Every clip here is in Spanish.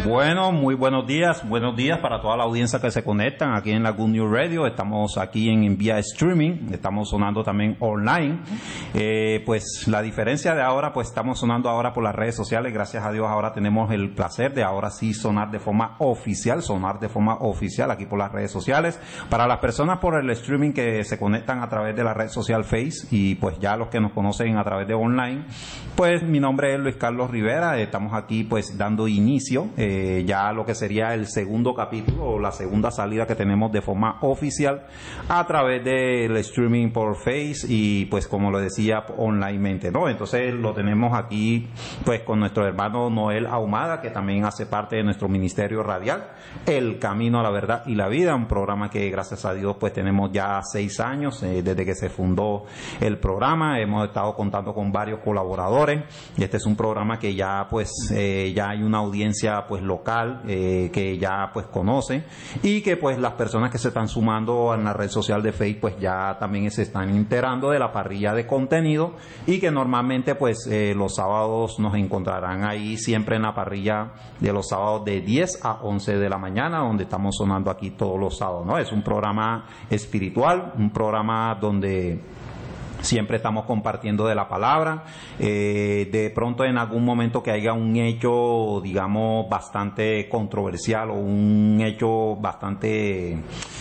Bueno, muy buenos días para toda la audiencia que se conectan aquí en la Good News Radio. Estamos aquí en vía streaming, estamos sonando también online. Pues la diferencia de ahora, pues estamos sonando ahora por las redes sociales. Gracias a Dios ahora tenemos el placer de ahora sí sonar de forma oficial aquí por las redes sociales. Para las personas por el streaming que se conectan a través de la red social Face y pues ya los que nos conocen a través de online, pues mi nombre es Luis Carlos Rivera. Estamos aquí pues dando inicio ya lo que sería el segundo capítulo o la segunda salida que tenemos de forma oficial a través del streaming por Face y pues como lo decía onlinemente, ¿no? Entonces lo tenemos aquí pues con nuestro hermano Noel Ahumada, que también hace parte de nuestro ministerio radial, El Camino a la Verdad y la Vida, un programa que gracias a Dios pues tenemos ya 6 años desde que se fundó el programa. Hemos estado contando con varios colaboradores y este es un programa que ya pues ya hay una audiencia pues local que ya pues conoce y que pues las personas que se están sumando en la red social de Facebook pues ya también se están enterando de la parrilla de contenido y que normalmente pues los sábados nos encontrarán ahí siempre en la parrilla de los sábados de 10 a 11 de la mañana, donde estamos sonando aquí todos los sábados, ¿no? Es un programa espiritual, un programa donde siempre estamos compartiendo de la palabra. De pronto en algún momento que haya un hecho, digamos, bastante controversial o un hecho bastante,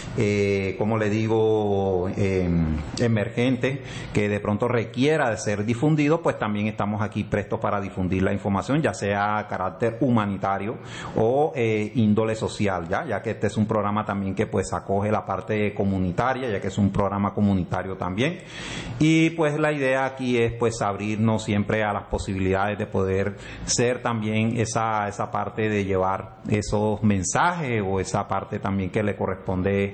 como le digo, emergente, que de pronto requiera de ser difundido, pues también estamos aquí prestos para difundir la información, ya sea a carácter humanitario o índole social, ya que este es un programa también que pues acoge la parte comunitaria, ya que es un programa comunitario también. Y pues la idea aquí es pues abrirnos siempre a las posibilidades de poder ser también esa parte de llevar esos mensajes o esa parte también que le corresponde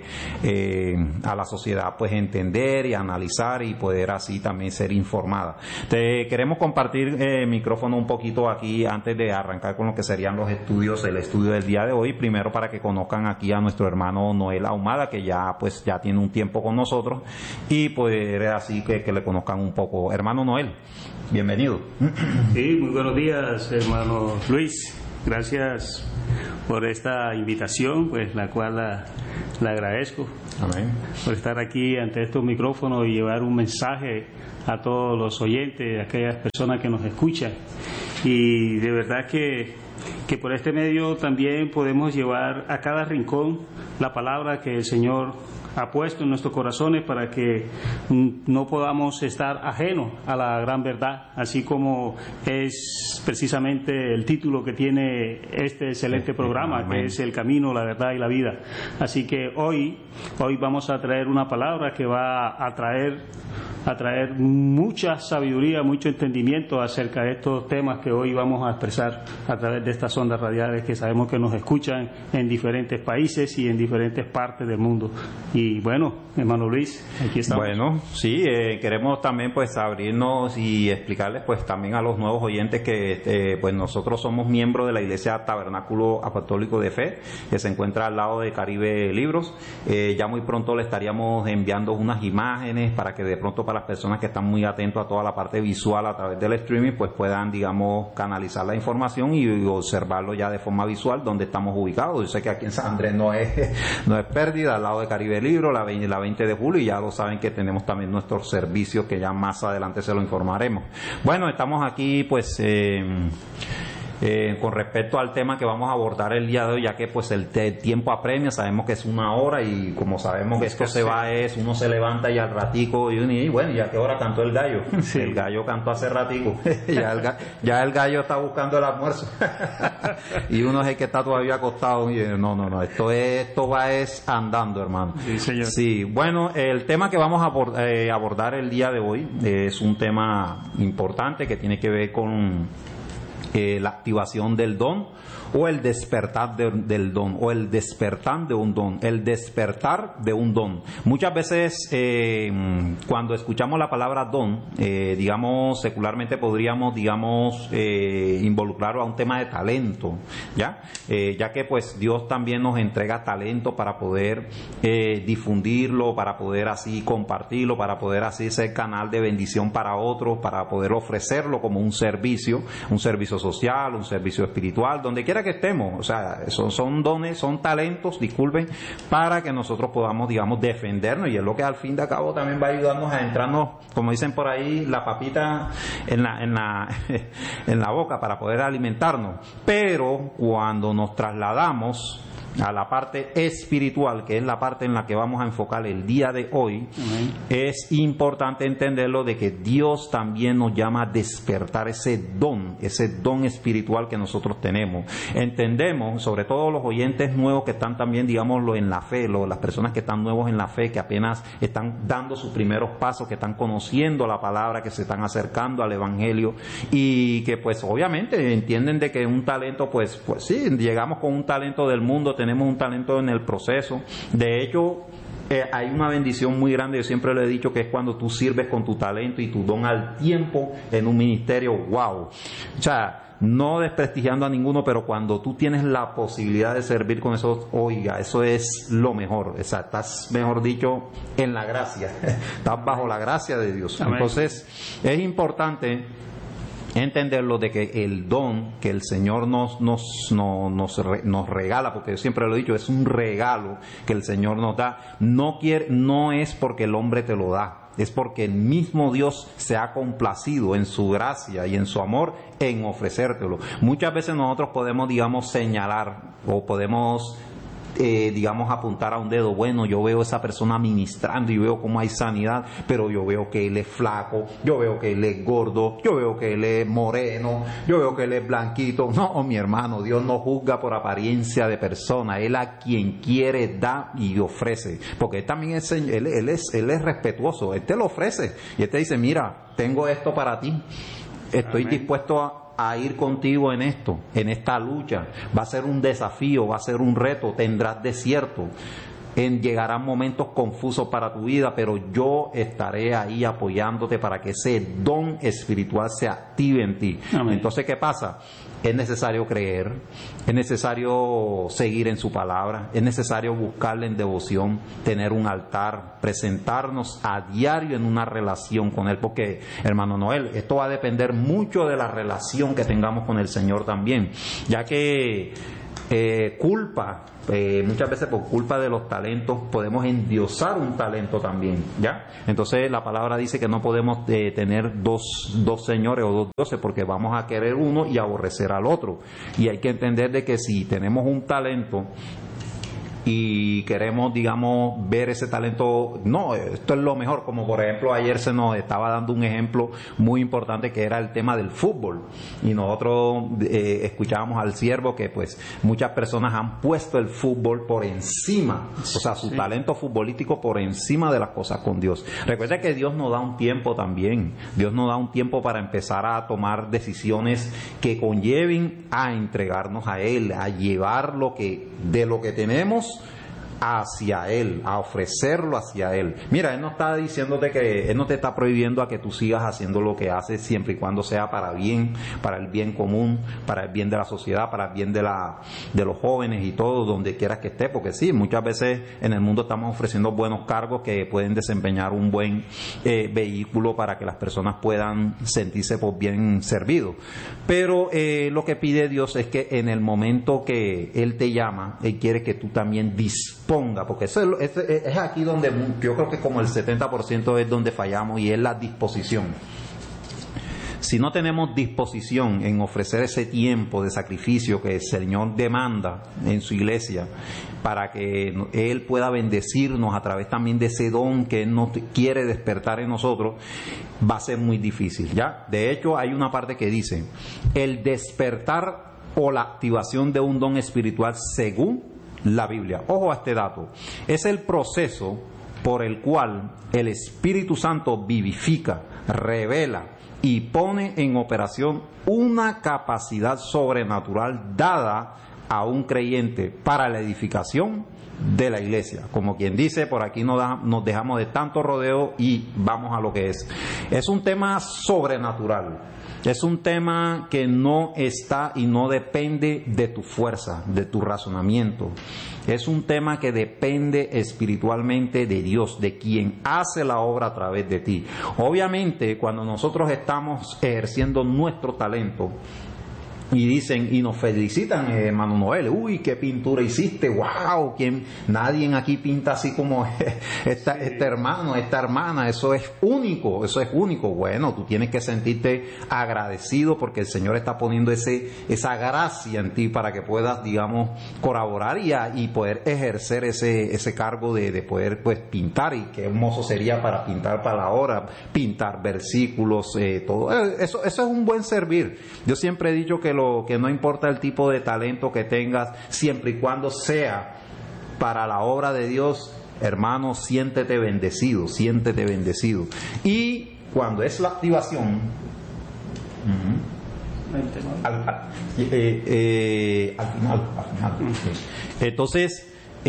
a la sociedad pues entender y analizar y poder así también ser informada. Queremos compartir el micrófono un poquito aquí antes de arrancar con lo que serían el estudio del día de hoy, primero para que conozcan aquí a nuestro hermano Noel Ahumada, que ya pues ya tiene un tiempo con nosotros y poder así que le conozcan un poco. Hermano Noel, bienvenido. Sí, muy buenos días, hermano Luis. Gracias por esta invitación, pues la cual la agradezco. Amén. Por estar aquí ante estos micrófonos y llevar un mensaje a todos los oyentes, a aquellas personas que nos escuchan. Y de verdad que por este medio también podemos llevar a cada rincón la palabra que el Señor ha puesto en nuestros corazones para que no podamos estar ajenos a la gran verdad, así como es precisamente el título que tiene este excelente programa, que es El Camino, la Verdad y la Vida. Así que hoy vamos a traer una palabra que va a traer mucha sabiduría, mucho entendimiento acerca de estos temas que hoy vamos a expresar a través de estas ondas radiales que sabemos que nos escuchan en diferentes países y en diferentes partes del mundo. Y bueno, hermano Luis, aquí estamos. Bueno, sí, queremos también pues abrirnos y explicarles pues también a los nuevos oyentes que pues nosotros somos miembros de la Iglesia Tabernáculo Apostólico de Fe, que se encuentra al lado de Caribe Libros. Ya muy pronto le estaríamos enviando unas imágenes para que de pronto para las personas que están muy atentos a toda la parte visual a través del streaming pues puedan, digamos, canalizar la información y observarlo ya de forma visual donde estamos ubicados. Yo sé que aquí en San Andrés no es pérdida, al lado de Caribe Libros, la 20 de julio, y ya lo saben que tenemos también nuestros servicios que ya más adelante se lo informaremos. Bueno, estamos aquí pues con respecto al tema que vamos a abordar el día de hoy, ya que pues el tiempo apremia, sabemos que es 1 hora y como sabemos que esto se va uno se levanta y al ratico y bueno, ¿y a qué hora cantó el gallo? Sí. El gallo cantó hace ratico. ya el gallo está buscando el almuerzo y uno es el que está todavía acostado y no, esto va andando, hermano. Sí, señor. Sí, bueno, el tema que vamos a abordar el día de hoy es un tema importante que tiene que ver con la activación del don o el despertar del don o el despertar de un don, el despertar de un don. Muchas veces cuando escuchamos la palabra don, digamos secularmente podríamos involucrarlo a un tema de talento, ya que pues Dios también nos entrega talento para poder difundirlo, para poder así compartirlo, para poder así ser canal de bendición para otros, para poder ofrecerlo como un servicio social, un servicio espiritual, donde quiera que estemos. O sea, son dones, son talentos, disculpen, para que nosotros podamos, digamos, defendernos, y es lo que al fin de cabo también va a ayudarnos a entrarnos, como dicen por ahí, la papita en la boca para poder alimentarnos. Pero cuando nos trasladamos a la parte espiritual, que es la parte en la que vamos a enfocar el día de hoy, es importante entenderlo de que Dios también nos llama a despertar ese don espiritual que nosotros tenemos. Entendemos, sobre todo los oyentes nuevos que están también, digámoslo, en la fe, las personas que están nuevos en la fe, que apenas están dando sus primeros pasos, que están conociendo la palabra, que se están acercando al Evangelio, y que pues obviamente entienden de que un talento, pues sí, llegamos con un talento del mundo, tenemos un talento en el proceso. De hecho, hay una bendición muy grande, yo siempre le he dicho, que es cuando tú sirves con tu talento y tu don al tiempo en un ministerio. ¡Wow! O sea, no desprestigiando a ninguno, pero cuando tú tienes la posibilidad de servir con eso, oiga, eso es lo mejor. O sea, estás, mejor dicho, en la gracia, estás bajo la gracia de Dios. Amén. Entonces, es importante entenderlo de que el don que el Señor nos regala, porque yo siempre lo he dicho, es un regalo que el Señor nos da, no es porque el hombre te lo da, es porque el mismo Dios se ha complacido en su gracia y en su amor en ofrecértelo. Muchas veces nosotros podemos, digamos, señalar o podemos digamos, apuntar a un dedo. Bueno, yo veo a esa persona ministrando y veo cómo hay sanidad, pero yo veo que él es flaco, yo veo que él es gordo, yo veo que él es moreno, yo veo que él es blanquito. No, mi hermano, Dios no juzga por apariencia de persona. Él a quien quiere da y ofrece, porque él también él es respetuoso. Él te lo ofrece y él te dice: mira, tengo esto para ti, estoy dispuesto a ir contigo en esto, en esta lucha. Va a ser un desafío, va a ser un reto, tendrás desierto, llegarán momentos confusos para tu vida, pero yo estaré ahí apoyándote para que ese don espiritual se active en ti. Amén. Entonces, ¿qué pasa? Es necesario creer, es necesario seguir en su palabra, es necesario buscarle en devoción, tener un altar, presentarnos a diario en una relación con Él, porque, hermano Noel, esto va a depender mucho de la relación que tengamos con el Señor también, ya que muchas veces por culpa de los talentos podemos endiosar un talento también, ¿ya? Entonces la palabra dice que no podemos tener dos señores o dos dioses, porque vamos a querer uno y aborrecer al otro, y hay que entender de que si tenemos un talento y queremos, digamos, ver ese talento, no, esto es lo mejor, como por ejemplo ayer se nos estaba dando un ejemplo muy importante que era el tema del fútbol, y nosotros escuchábamos al siervo que pues muchas personas han puesto el fútbol por encima, o sea, su talento futbolístico por encima de las cosas con Dios. Recuerda que Dios nos da un tiempo también, Dios nos da un tiempo para empezar a tomar decisiones que conlleven a entregarnos a Él, a llevar de lo que tenemos hacia Él, a ofrecerlo hacia Él. Mira, Él no está diciéndote que Él no te está prohibiendo a que tú sigas haciendo lo que haces, siempre y cuando sea para bien, para el bien común, para el bien de la sociedad, para el bien de los jóvenes y todo, donde quieras que esté, porque sí, muchas veces en el mundo estamos ofreciendo buenos cargos que pueden desempeñar un buen vehículo para que las personas puedan sentirse pues bien servidos. Pero lo que pide Dios es que en el momento que Él te llama, Él quiere que tú también dispongas, porque eso es aquí donde yo creo que como el 70% es donde fallamos, y es la disposición. Si no tenemos disposición en ofrecer ese tiempo de sacrificio que el Señor demanda en su iglesia para que Él pueda bendecirnos a través también de ese don que Él nos quiere despertar en nosotros, va a ser muy difícil, ¿ya? De hecho, hay una parte que dice: el despertar o la activación de un don espiritual según la Biblia, ojo a este dato, es el proceso por el cual el Espíritu Santo vivifica, revela y pone en operación una capacidad sobrenatural dada a un creyente para la edificación de la iglesia. Como quien dice, por aquí nos dejamos de tanto rodeo y vamos a lo que es. Es un tema sobrenatural. Es un tema que no está y no depende de tu fuerza, de tu razonamiento. Es un tema que depende espiritualmente de Dios, de quien hace la obra a través de ti. Obviamente, cuando nosotros estamos ejerciendo nuestro talento, y dicen y nos felicitan, hermano Noel, uy, qué pintura hiciste, wow, nadie aquí pinta así como este hermano, esta hermana, eso es único. Bueno, tú tienes que sentirte agradecido porque el Señor está poniendo esa gracia en ti para que puedas, digamos, colaborar y poder ejercer ese cargo de poder pues pintar, y qué hermoso sería para pintar para la hora, pintar versículos, todo eso es un buen servir. Yo siempre he dicho que no importa el tipo de talento que tengas, siempre y cuando sea para la obra de Dios, hermano, siéntete bendecido. Y cuando es la activación, al final. Entonces,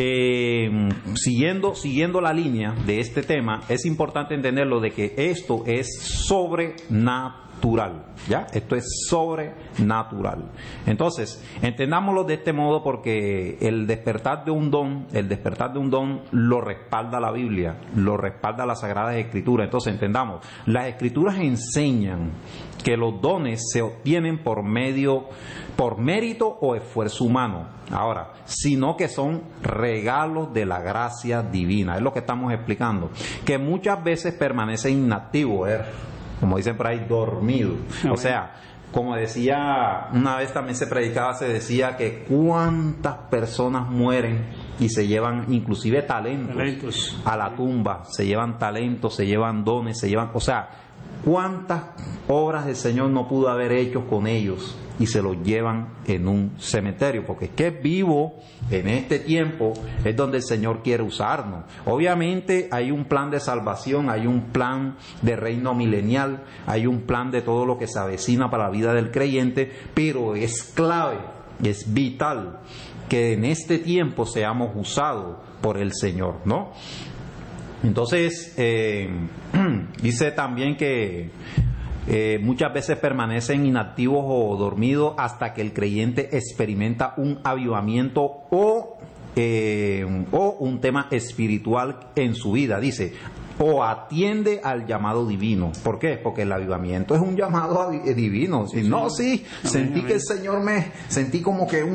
siguiendo la línea de este tema, es importante entenderlo de que esto es sobrenatural. ¿Ya? Esto es sobrenatural. Entonces, entendámoslo de este modo porque el despertar de un don lo respalda la Biblia, lo respalda las Sagradas Escrituras. Entonces, entendamos, las Escrituras enseñan que los dones se obtienen por mérito o esfuerzo humano. Ahora, sino que son regalos de la gracia divina. Es lo que estamos explicando. Que muchas veces permanece inactivo, como dicen por ahí, dormido. O sea, como decía, una vez también se decía que cuántas personas mueren y se llevan inclusive talentos a la tumba, se llevan talentos, se llevan dones, o sea, cuántas obras del Señor no pudo haber hecho con ellos y se los llevan en un cementerio, porque es que vivo en este tiempo es donde el Señor quiere usarnos. Obviamente hay un plan de salvación, hay un plan de reino milenial, hay un plan de todo lo que se avecina para la vida del creyente, pero es clave, es vital que en este tiempo seamos usados por el Señor, ¿no? Entonces, dice también que muchas veces permanecen inactivos o dormidos hasta que el creyente experimenta un avivamiento o un tema espiritual en su vida. Dice, o atiende al llamado divino. ¿Por qué? Porque el avivamiento es un llamado divino. Sentí que el Señor sentí como que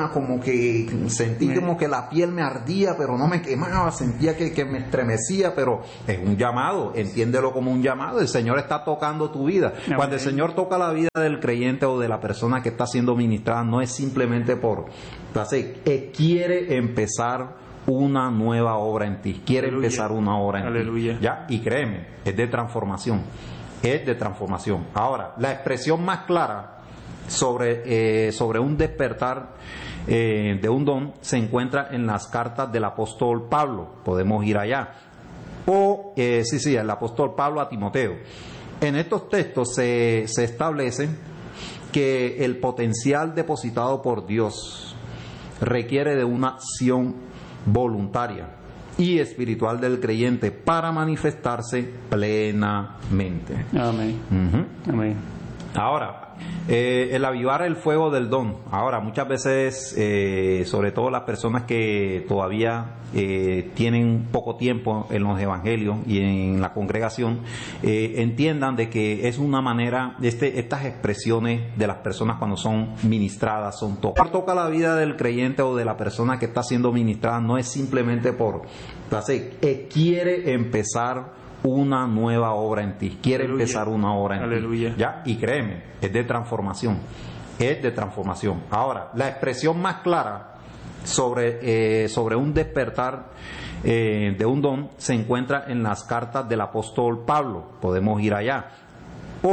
como que la piel me ardía, pero no me quemaba, sentía que me estremecía, pero es un llamado, entiéndelo como un llamado. El Señor está tocando tu vida. Cuando el Señor toca la vida del creyente o de la persona que está siendo ministrada, no es simplemente quiere empezar una nueva obra en ti, quiere empezar una obra en ti, ¿ya? Y créeme, es de transformación. Ahora, la expresión más clara sobre un despertar de un don se encuentra en las cartas del apóstol Pablo. Podemos ir allá. El apóstol Pablo a Timoteo. En estos textos se establece que el potencial depositado por Dios requiere de una acción voluntaria y espiritual del creyente para manifestarse plenamente. Amén. Amén. Ahora, el avivar el fuego del don. Ahora, muchas veces, sobre todo las personas que todavía tienen poco tiempo en los evangelios y en la congregación, entiendan de que es una manera, estas expresiones de las personas cuando son ministradas, toca la vida del creyente o de la persona que está siendo ministrada, no es simplemente quiere empezar una nueva obra en ti, quiere empezar una obra en ti, ¿ya? Y créeme, es de transformación. Ahora, la expresión más clara sobre un despertar de un don se encuentra en las cartas del apóstol Pablo. Podemos ir allá.